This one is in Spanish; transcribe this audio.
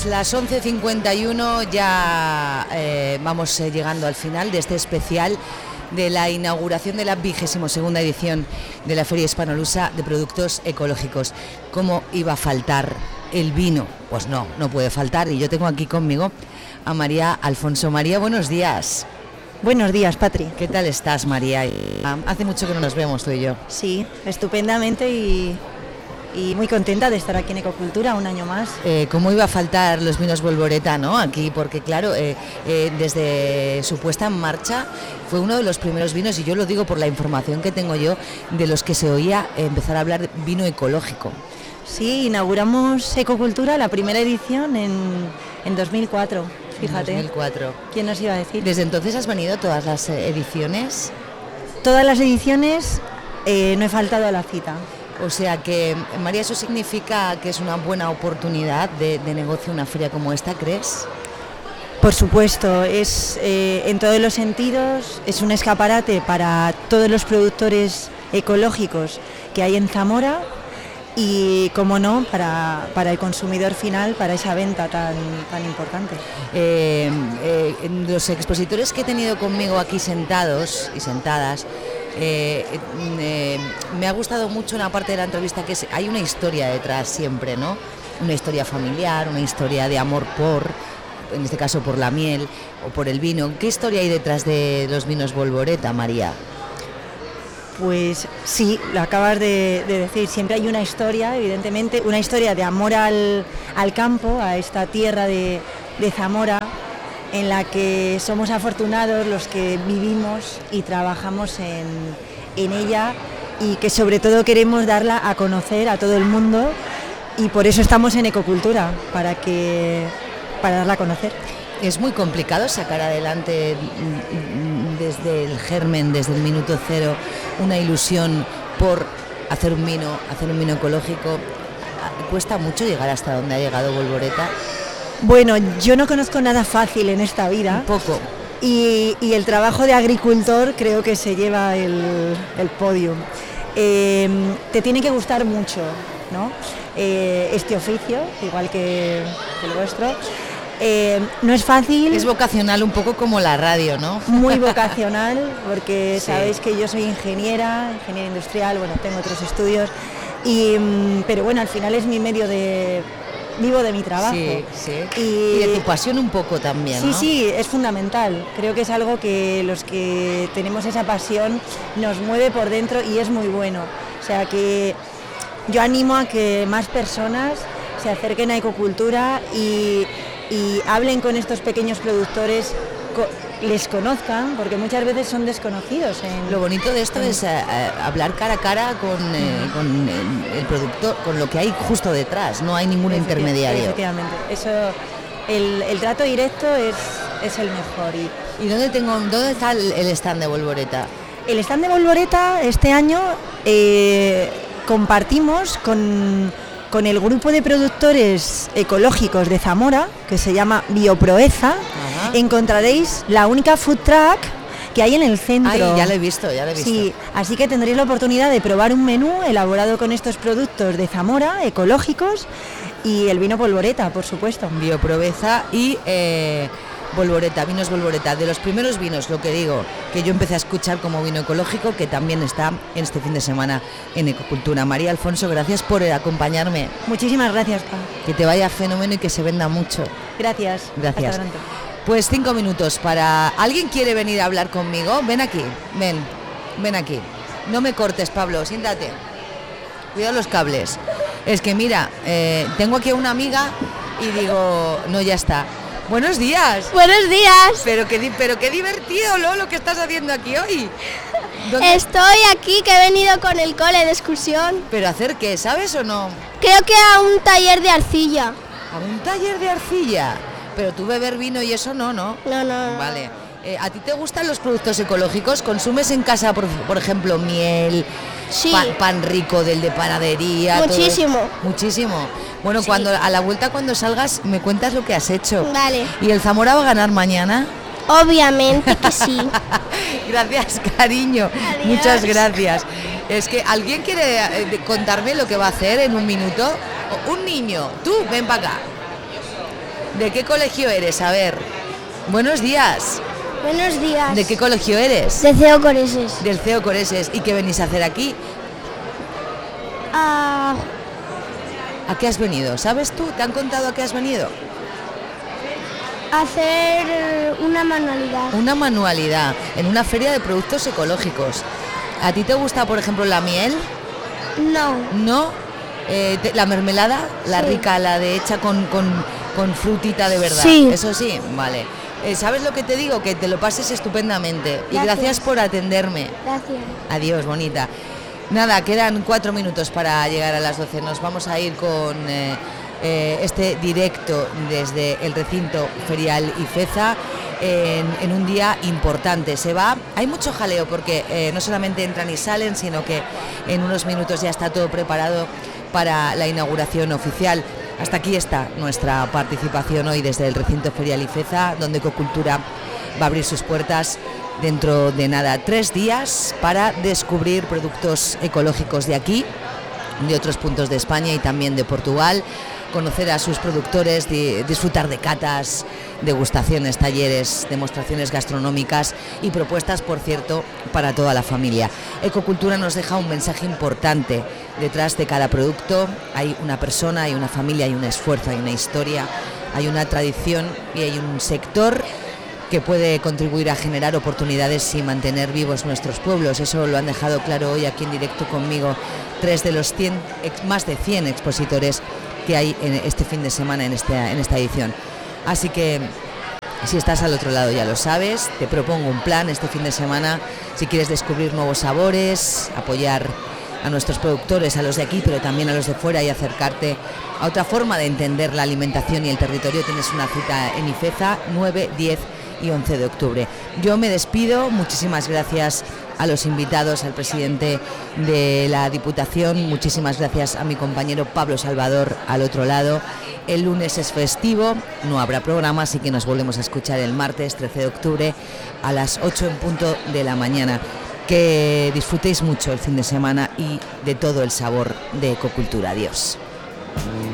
Pues las 11:51 ya vamos llegando al final de este especial de la inauguración de la 22ª edición de la Feria Hispanolusa de Productos Ecológicos. ¿Cómo iba a faltar el vino? Pues no puede faltar, y yo tengo aquí conmigo a María Alfonso. María, buenos días. Buenos días, Patri. ¿Qué tal estás, María? Hace mucho que no nos vemos tú y yo. Sí, estupendamente y muy contenta de estar aquí en Ecocultura un año más. ¿Cómo iba a faltar los vinos Bolboreta, no? Aquí, porque claro, desde su puesta en marcha fue uno de los primeros vinos, y yo lo digo por la información que tengo yo, de los que se oía empezar a hablar de vino ecológico. Sí, inauguramos Ecocultura, la primera edición en 2004, fíjate. 2004. ¿Quién nos iba a decir? ¿Desde entonces has venido todas las ediciones? Todas las ediciones, no he faltado a la cita. O sea que, María, ¿eso significa que es una buena oportunidad de negocio una feria como esta, crees? Por supuesto, es en todos los sentidos, es un escaparate para todos los productores ecológicos que hay en Zamora y, como no, para el consumidor final, para esa venta tan importante. Los expositores que he tenido conmigo aquí sentados y sentadas, me ha gustado mucho una parte de la entrevista que hay una historia detrás siempre, ¿no? Una historia familiar, una historia de amor en este caso por la miel o por el vino. ¿Qué historia hay detrás de los vinos Bolboreta, María? Pues sí, lo acabas de decir, siempre hay una historia, evidentemente, una historia de amor al campo, a esta tierra de Zamora, en la que somos afortunados los que vivimos y trabajamos en ella, y que sobre todo queremos darla a conocer a todo el mundo, y por eso estamos en Ecocultura, para darla a conocer. Es muy complicado sacar adelante desde el germen, desde el minuto cero, una ilusión por hacer un vino ecológico. ¿Cuesta mucho llegar hasta donde ha llegado Bolboreta? Bueno, yo no conozco nada fácil en esta vida. Un poco. Y el trabajo de agricultor creo que se lleva el podium. Te tiene que gustar mucho, ¿no? Este oficio, igual que el vuestro. No es fácil. Es vocacional, un poco como la radio, ¿no? Muy vocacional, porque sí. Sabéis que yo soy ingeniera industrial, bueno, tengo otros estudios, pero bueno, al final es mi medio vivo de mi trabajo. Sí. Y de tu pasión un poco también, sí, ¿no? Sí, es fundamental. Creo que es algo que los que tenemos esa pasión nos mueve por dentro y es muy bueno. O sea que yo animo a que más personas se acerquen a Ecocultura y hablen con estos pequeños productores, les conozcan, porque muchas veces son desconocidos. Lo bonito de esto es hablar cara a cara con el productor, con lo que hay justo detrás, no hay ningún intermediario. Efectivamente, eso, el trato directo es el mejor. ¿Y dónde está el stand de Bolboreta? El stand de Bolboreta este año compartimos con el grupo de productores ecológicos de Zamora, que se llama Bioproeza. Ajá. Encontraréis la única food truck que hay en el centro. Ay, ya lo he visto. Sí, así que tendréis la oportunidad de probar un menú elaborado con estos productos de Zamora, ecológicos, y el vino Bolboreta, por supuesto. Bioproeza y Bolboreta, vinos Bolboreta, de los primeros vinos, lo que digo, que yo empecé a escuchar como vino ecológico, que también está en este fin de semana en Ecocultura. María Alfonso, gracias por acompañarme. Muchísimas gracias, Pa. Que te vaya fenómeno y que se venda mucho. Gracias. Gracias. Hasta pronto. Pues 5 minutos para... ¿Alguien quiere venir a hablar conmigo? Ven aquí, ven aquí. No me cortes, Pablo, siéntate. Cuidado los cables. Es que mira, tengo aquí a una amiga y digo, no, ya está. Buenos días. Buenos días. Pero qué divertido, lo que estás haciendo aquí hoy. Estoy aquí, que he venido con el cole de excursión. ¿Pero hacer qué? ¿Sabes o no? Creo que a un taller de arcilla. ¿A un taller de arcilla? Pero tú beber vino y eso no, ¿no? No. Vale. ¿A ti te gustan los productos ecológicos? ¿Consumes en casa, por ejemplo, miel, sí, pan rico del de panadería? Muchísimo. Muchísimo. Bueno, sí. A la vuelta, cuando salgas, me cuentas lo que has hecho. Vale. ¿Y el Zamora va a ganar mañana? Obviamente que sí. Gracias, cariño. Adiós. Muchas gracias. Es que alguien quiere contarme lo que va a hacer en un minuto. Un niño, tú, ven para acá. ¿De qué colegio eres? A ver, buenos días. Buenos días. ¿De qué colegio eres? De CEO Coreses. Del CEO Coreses. ¿Y qué venís a hacer aquí? ¿A qué has venido? ¿Sabes tú? ¿Te han contado a qué has venido? Hacer una manualidad. Una manualidad en una feria de productos ecológicos. ¿A ti te gusta, por ejemplo, la miel? No. ¿No? ¿La mermelada? La Sí. rica, la de hecha con frutita de verdad. Sí. Eso sí, vale. ¿Sabes lo que te digo? Que te lo pases estupendamente. Y Gracias. gracias por atenderme. Gracias. Adiós, bonita. Nada, quedan 4 minutos para llegar a las 12. Nos vamos a ir con este directo desde el recinto ferial IFEZA en un día importante. Hay mucho jaleo porque no solamente entran y salen, sino que en unos minutos ya está todo preparado para la inauguración oficial. Hasta aquí está nuestra participación hoy desde el recinto ferial IFEZA, donde Ecocultura va a abrir sus puertas dentro de nada, 3 días para descubrir productos ecológicos de aquí, de otros puntos de España y también de Portugal, conocer a sus productores, disfrutar de catas, degustaciones, talleres, demostraciones gastronómicas y propuestas, por cierto, para toda la familia. Ecocultura nos deja un mensaje importante. Detrás de cada producto hay una persona, hay una familia, hay un esfuerzo, hay una historia, hay una tradición y hay un sector que puede contribuir a generar oportunidades y mantener vivos nuestros pueblos. Eso lo han dejado claro hoy aquí en directo conmigo 3 de los más de 100 expositores que hay en este fin de semana en esta edición. Así que si estás al otro lado ya lo sabes, te propongo un plan este fin de semana si quieres descubrir nuevos sabores, apoyar a nuestros productores, a los de aquí, pero también a los de fuera y acercarte a otra forma de entender la alimentación y el territorio. Tienes una cita en IFEZA 9, 10 y 11 de octubre. Yo me despido, muchísimas gracias a los invitados, al presidente de la Diputación, muchísimas gracias a mi compañero Pablo Salvador al otro lado. El lunes es festivo, no habrá programa, así que nos volvemos a escuchar el martes 13 de octubre a las 8 en punto de la mañana. Que disfrutéis mucho el fin de semana y de todo el sabor de Ecocultura. Adiós.